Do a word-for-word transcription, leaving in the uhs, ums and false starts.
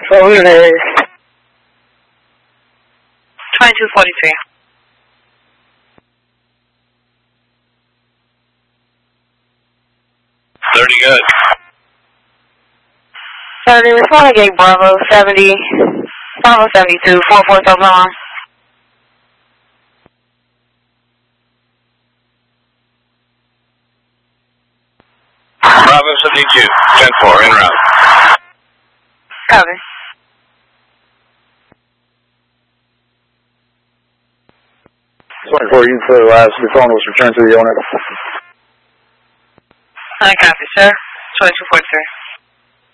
Only. twenty-two forty-three. thirty good. thirty, respond to gate Bravo seventy, Bravo seventy-two, four four double on. Bravo seventy-two, ten four, en route. Copy. twenty-four, you for the last phone was returned to the owner. I copy, sir. twenty-two forty-three.